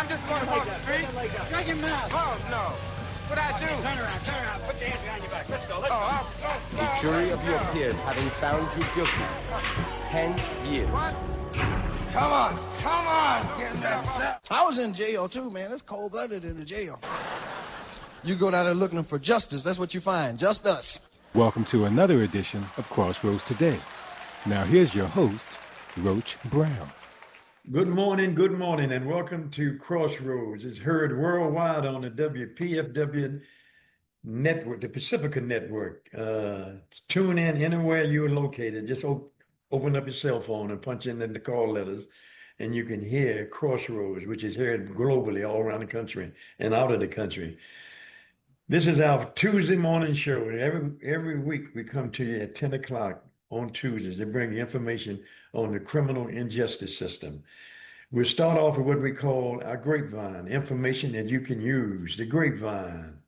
I'm just going across the street. Shut your mouth. Oh, no. What'd I do? Turn around. Put your hands behind your back. Let's go. The jury of your peers having found you guilty. 10 years. What? Come on, get in that cell. I was in jail too, man. It's cold-blooded in the jail. You go down there looking for justice, that's what you find, just us. Welcome to another edition of Crossroads Today. Now here's your host, Roach Brown. Good morning, and welcome to Crossroads. It's heard worldwide on the WPFW network, the Pacifica Network. Tune in anywhere you're located. Just open up your cell phone and punch in the call letters, and you can hear Crossroads, which is heard globally all around the country and out of the country. This is our Tuesday morning show. Every week we come to you at 10 o'clock on Tuesdays to bring you information on the criminal injustice system. We'll start off with what we call our grapevine, information that you can use. The grapevine.